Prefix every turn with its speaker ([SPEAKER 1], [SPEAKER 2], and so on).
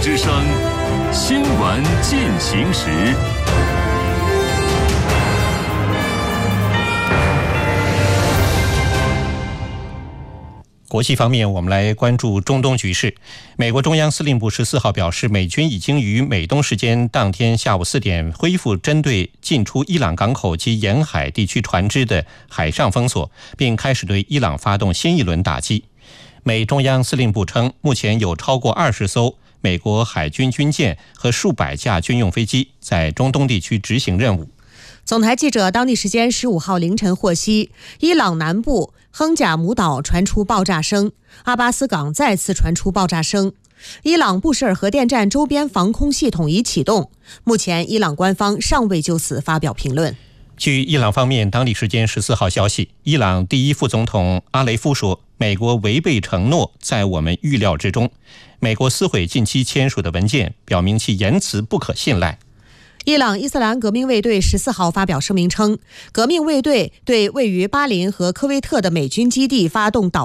[SPEAKER 1] 之声，新闻进行时。
[SPEAKER 2] 国际方面，我们来关注中东局势。美国中央司令部14号表示，美军已经于美东时间当天下午4点恢复针对进出伊朗港口及沿海地区船只的海上封锁，并开始对伊朗发动新一轮打击。美中央司令部称，目前有超过20艘美国海军军舰和数百架军用飞机在中东地区执行任务。
[SPEAKER 3] 总台记者当地时间15号凌晨获悉，伊朗南部亨贾姆岛传出爆炸声，阿巴斯港再次传出爆炸声。伊朗布什尔核电站周边防空系统已启动，目前伊朗官方尚未就此发表评论。
[SPEAKER 2] 据伊朗方面当地时间14号消息，伊朗第一副总统阿雷夫说，美国违背承诺在我们预料之中。美国撕毁近期签署的文件，表明其言辞不可信赖。
[SPEAKER 3] 伊朗伊斯兰革命卫队14号发表声明称，革命卫队对位于巴林和科威特的美军基地发动导